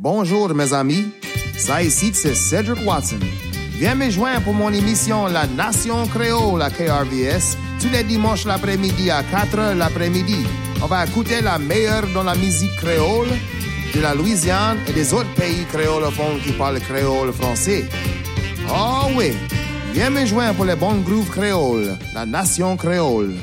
Bonjour mes amis, ça ici c'est Cedric Watson. Viens me joindre pour mon émission La Nation Créole à KRVS tous les dimanches l'après-midi à 4h l'après-midi. On va écouter la meilleure dans la musique créole de la Louisiane et des autres pays créolophones qui parlent créole français. Oh oui, viens me joindre pour les bons grooves créoles, La Nation Créole.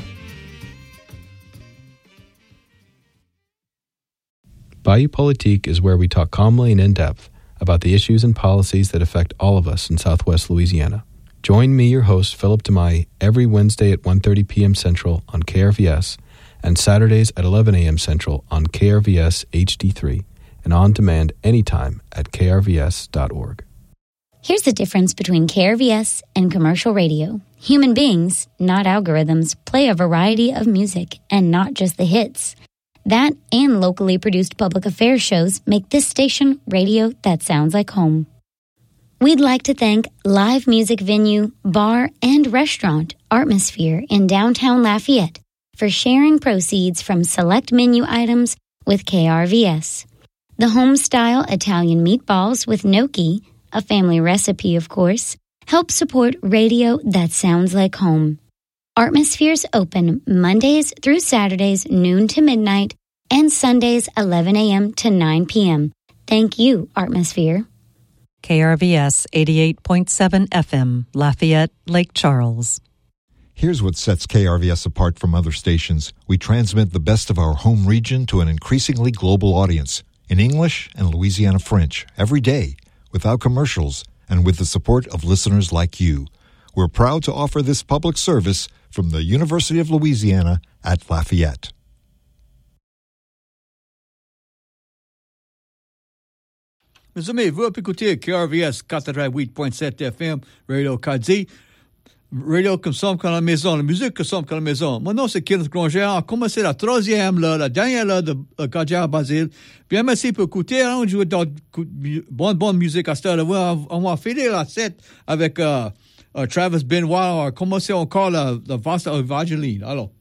Bayou Politique is where we talk calmly and in depth about the issues and policies that affect all of us in Southwest Louisiana. Join me, your host, Philip DeMai, every Wednesday at 1:30 p.m. Central on KRVS and Saturdays at 11 a.m. Central on KRVS HD3 and on demand anytime at krvs.org. Here's the difference between KRVS and commercial radio. Human beings, not algorithms, play a variety of music and not just the hits. That and locally produced public affairs shows make this station radio that sounds like home. We'd like to thank live music venue, bar, and restaurant Artmosphere in downtown Lafayette for sharing proceeds from select menu items with KRVS. The home-style Italian meatballs with gnocchi, a family recipe of course, help support radio that sounds like home. Artmosphere's open Mondays through Saturdays noon to midnight and Sundays 11 a.m. to 9 p.m. Thank you, Artmosphere. KRVS 88.7 FM, Lafayette, Lake Charles. Here's what sets KRVS apart from other stations. We transmit the best of our home region to an increasingly global audience in English and Louisiana French every day, without commercials, and with the support of listeners like you. We're proud to offer this public service from the University of Louisiana at Lafayette. Mes amis, vous écoutez KRVS 88.7 FM, Radio Kadi. Radio comme ça, comme la maison, la musique comme ça, comme la maison. Mon nom, c'est Kenneth Granger. On a commencé la troisième, là, la dernière, là, de Kadia Basile. Bien, merci pour écouter. On joue dans bonne musique à cette heure-là. On va finir la set avec Travis Benoit. On a commencé encore la vaste Evangeline. Alors.